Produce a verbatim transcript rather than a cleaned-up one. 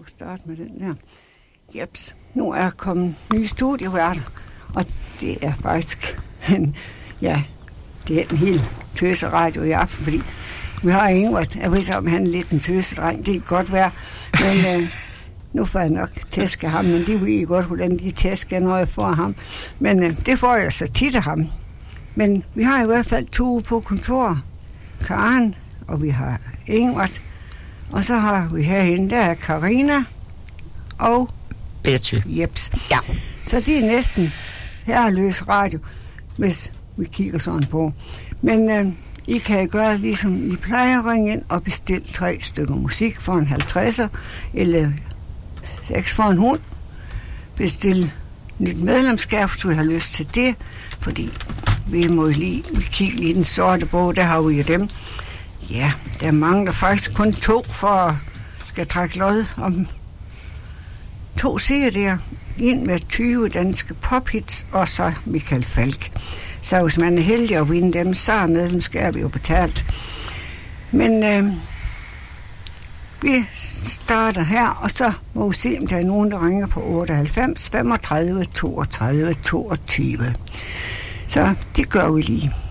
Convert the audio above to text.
skulle starte med den der. Jeps, nu er jeg kommet nye studieværter, og det er faktisk en, ja, det er en helt tøseradio i aften, fordi vi har Ingvard, jeg ved så, om han er lidt en tøsedreng, det kan godt være, men øh, nu får jeg nok tæske ham, men det ved I godt, hvordan de tæsker, når jeg får ham. Men øh, det får jeg så tit af ham. Men vi har i hvert fald to på kontor, Karen, og vi har Ingvard, og så har vi herinde, der er Karina og Betty. Jeps. Ja. Så det er næsten herreløs radio, hvis vi kigger sådan på. Men øh, I kan gøre ligesom I plejer at ringe ind og bestille tre stykker musik for en halvtredser, eller seks for en hund. Bestil nyt medlemskab, hvis du har lyst til det, fordi vi må lige vi kigge lige den sorte bog, der har vi jo dem. Ja, der mangler faktisk kun to for at skal trække lod om to C D'er. En med tyve danske pophits, og så Michael Falk. Så hvis man er heldig at vinde dem, så er medlemskab jo betalt. Men øh, vi starter her, og så må vi se, om der er nogen, der ringer på otteoghalvfems femogtredive toogtredive toogtyve. Så det gør vi lige.